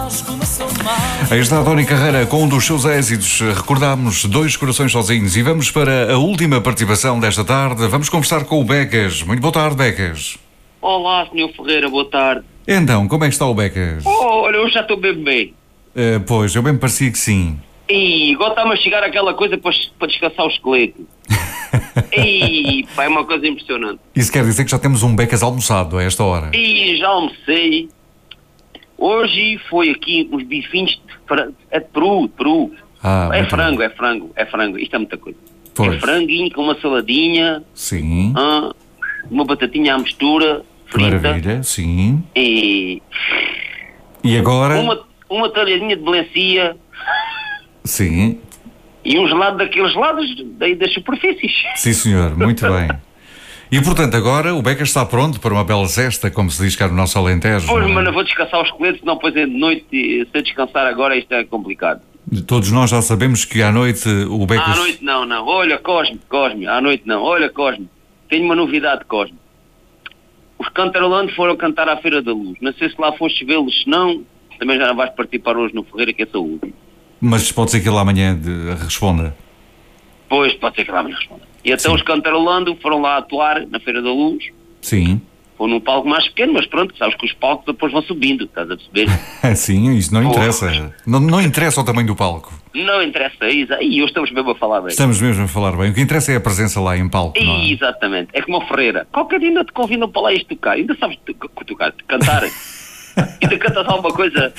Aí está a Doni Carreira com um dos seus êxitos. Recordámos Dois Corações Sozinhos e vamos para a última participação desta tarde. Vamos conversar com o Becas. Muito boa tarde, Becas. Olá, Sr. Ferreira, boa tarde. Então, como é que está o Becas? Olha, eu já estou bem. Pois, eu bem me parecia que sim. E agora está-me a chegar aquela coisa para descansar o esqueleto. E pá, é uma coisa impressionante. Isso quer dizer que já temos um Becas almoçado a esta hora? E já almocei. Hoje foi aqui uns bifinhos de Peru. É frango. Isto é muita coisa. Pois. É franguinho com uma saladinha. Sim. Uma batatinha à mistura, frita. Maravilha, sim. E agora? Uma talhadinha de melancia. Sim. E um gelado daqueles gelados daí das superfícies. Sim, senhor, muito bem. E, portanto, agora o Becas está pronto para uma bela cesta, como se diz cá no nosso Alentejo. Pois, mas não vou descansar os esqueletos, senão depois é de noite, se eu descansar agora isto é complicado. Todos nós já sabemos que à noite o Becas... À noite não. Olha, Cosme, à noite não. Olha, Cosme, tenho uma novidade, Cosme. Os Cantarolando foram cantar à Feira da Luz. Não sei se lá foste vê-los, se não, também já não vais participar hoje no Ferreira, que é saúde. Mas pode ser que ele amanhã responda. Pois, pode ser que lá amanhã responda. E até os Cantarolando foram lá atuar na Feira da Luz. Sim. Foram num palco mais pequeno, mas pronto, sabes que os palcos depois vão subindo, estás a perceber? Sim, isso não interessa. Não interessa o tamanho do palco. Não interessa, e hoje estamos mesmo a falar bem. Estamos mesmo a falar bem. O que interessa é a presença lá em palco, não é? Exatamente. É como o Ferreira. Qualquer dia ainda te convidam para lá e tocar. Ainda sabes tocar, cantar. Ainda cantas alguma coisa.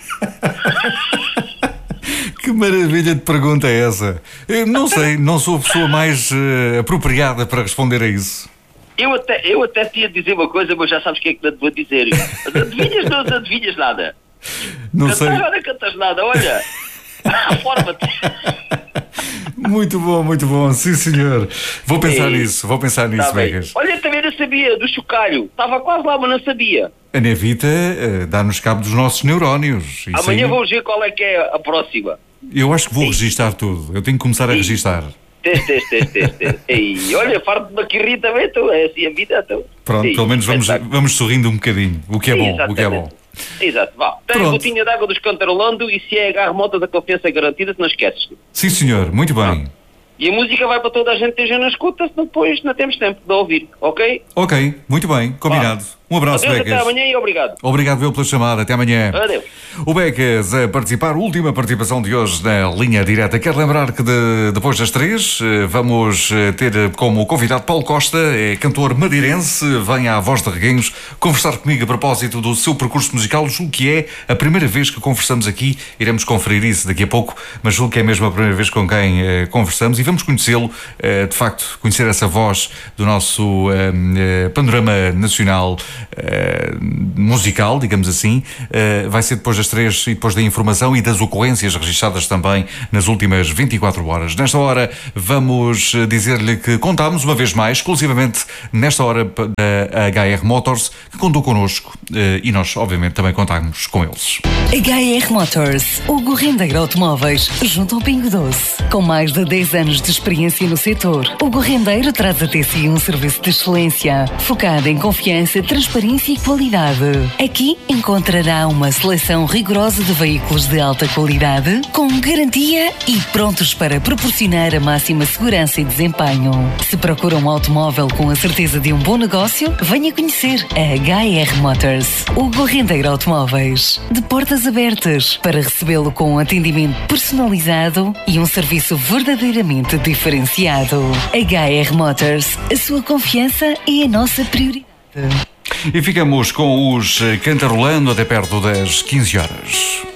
Que maravilha de pergunta é essa? Eu não sei, não sou a pessoa mais apropriada para responder a isso. Eu até te ia dizer uma coisa, mas já sabes o que é que não te vou dizer. Não adivinhas nada. Não sei. Agora cantas nada, olha. Forma-te. Muito bom, sim senhor. Vou pensar nisso, tá Becas. Olha, também não sabia, do chocalho. Estava quase lá, mas não sabia. A Nevita dá-nos cabo dos nossos neurónios. Amanhã vamos ver qual é que é a próxima. Eu acho que vou registar tudo. Eu tenho que começar a registar. Teste. E olha, farto-me aqui rir também, então, é assim a vida. Então. Pronto, pelo menos vamos sorrindo um bocadinho, o que é bom. Exato, vá. Tem a gotinha de água dos Cantarolando e se é agarra motas a confiança garantida, se não esqueces. Sim senhor, muito bem. E a música vai para toda a gente que esteja na escuta, senão depois não temos tempo de ouvir, ok? Ok, muito bem, combinado. Um abraço, Becas. Becas. Até amanhã e obrigado. Obrigado pela chamada, até amanhã. Adeus. O Becas a participar, última participação de hoje na linha direta. Quero lembrar que depois das 3 vamos ter como convidado Paulo Costa, é cantor madeirense, vem à Voz de Reguengos conversar comigo a propósito do seu percurso musical. Julgo que é a primeira vez que conversamos aqui, iremos conferir isso daqui a pouco, mas julgo que é mesmo a primeira vez com quem conversamos e vamos conhecê-lo, de facto, conhecer essa voz do nosso panorama nacional musical, digamos assim. Vai ser depois das 3 e depois da informação e das ocorrências registradas também nas últimas 24 horas. Nesta hora vamos dizer-lhe que contámos uma vez mais, exclusivamente nesta hora, da HR Motors, que contou connosco e nós obviamente também contámos com eles. HR Motors, Hugo Rendeiro Automóveis, junto ao Pingo Doce. Com mais de 10 anos de experiência no setor, Hugo Rendeiro traz até si um serviço de excelência, focado em confiança, transparência e qualidade. Aqui encontrará uma seleção rigorosa de veículos de alta qualidade, com garantia e prontos para proporcionar a máxima segurança e desempenho. Se procura um automóvel com a certeza de um bom negócio, venha conhecer a HR Motors. Hugo Rendeiro Automóveis, de portas abertas para recebê-lo com um atendimento personalizado e um serviço verdadeiramente diferenciado. HR Motors, a sua confiança é a nossa prioridade. E ficamos com os Cantarolando até perto das 15 horas.